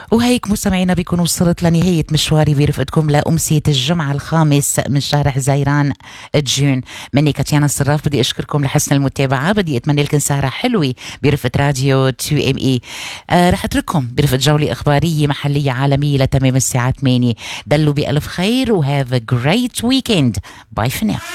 وهيك مستمعينا بيكون وصلت لنهاية مشواري برفقتكم لأمسية الجمعة الخامس من شهر حزيران جون. مني كاتيانا الصراف، بدي أشكركم لحسن المتابعة. بدي أتمنى لكم سهرة حلوة برفقة راديو 2ME. رح أترككم برفقة جولة إخبارية محلية عالمية لتمام الساعة 8. دلوا بألف خير و have a great weekend. Bye for now.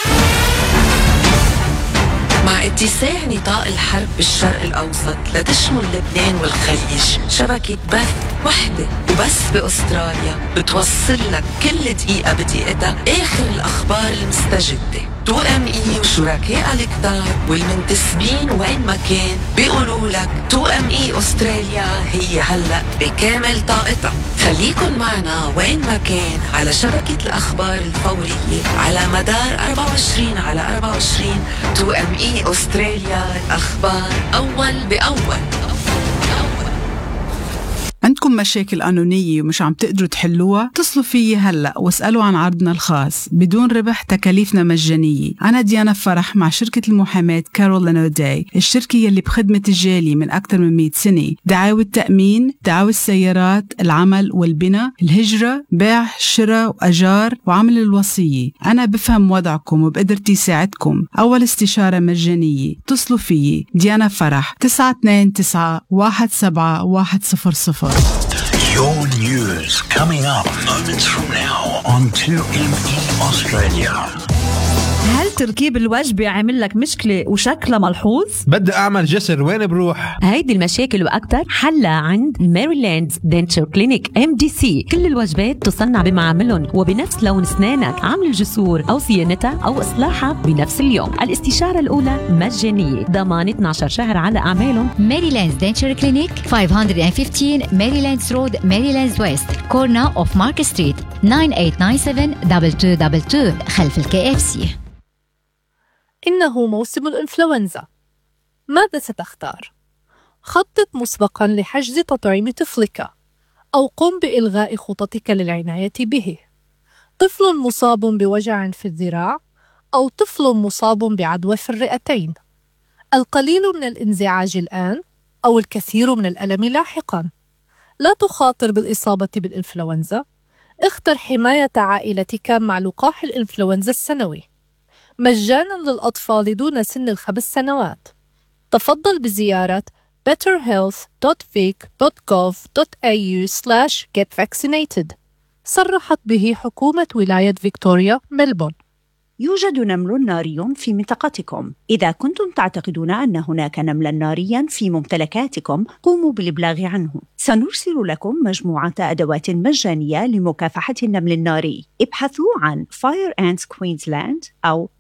مع اتساع نطاق الحرب بالشرق الأوسط لتشمل لبنان والخليج، شبكة بث وحدة وبس بأستراليا بتوصل لك كل دقيقة بدقيقتها آخر الأخبار المستجدة. 2ME وشركاء الكتار والمنتسبين وين ما كان بيقولوا لك 2ME أستراليا هي هلأ بكامل طاقتها. خليكن معنا وين ما كان على شبكة الأخبار الفورية على مدار 24/24. 2ME أستراليا، الأخبار أول بأول. عندكم مشاكل قانونية ومش عم تقدروا تحلوها؟ اتصلوا فيي هلأ واسألوا عن عرضنا الخاص بدون ربح، تكاليفنا مجانية. أنا ديانا فرح مع شركة المحاماة كارول لانوداي، الشركة يلي بخدمة الجالية من أكثر من 100 سنة. دعاوى التأمين، دعاوى السيارات، العمل والبناء، الهجرة، بيع، شراء وأجار، وعمل الوصية. أنا بفهم وضعكم وبقدرتي ساعدكم. أول استشارة مجانية. اتصلوا فيي ديانا فرح 929-17-100. Your news coming up moments from now on 2ME Australia. هل تركيب الوجبة عمل لك مشكلة وشكلها ملحوظ؟ بدي أعمل جسر، وين بروح؟ هيدي المشاكل وأكتر حلها عند ميريلاند دنتشر كلينيك MDC. كل الوجبات تصنع بمعاملهم وبنفس لون أسنانك. عمل الجسور أو صيانتها أو إصلاحها بنفس اليوم. الاستشارة الأولى مجانية، ضمان 12 شهر على أعمالهم. ميريلاند دنتشر كلينيك 515 ميريلاندز رود، ميريلاندز ويست، كورنا أوف مارك ستريت، 9897-2222 خلف الKFC. إنه موسم الإنفلونزا. ماذا ستختار؟ خطط مسبقاً لحجز تطعيم طفلك، أو قم بإلغاء خططك للعناية به. طفل مصاب بوجع في الذراع، أو طفل مصاب بعدوى في الرئتين. القليل من الانزعاج الآن، أو الكثير من الألم لاحقاً. لا تخاطر بالإصابة بالإنفلونزا. اختر حماية عائلتك مع لقاح الإنفلونزا السنوي مجاناً للأطفال دون سن 5 سنوات. تفضل بزيارة betterhealth.vic.gov.au/getvaccinated. صرحت به حكومة ولاية فيكتوريا ملبون. يوجد نمل ناري في منطقتكم. إذا كنتم تعتقدون أن هناك نملا ناريا في ممتلكاتكم، قوموا بالإبلاغ عنه. سنرسل لكم مجموعة أدوات مجانية لمكافحة النمل الناري. ابحثوا عن Fire Ants Queensland أو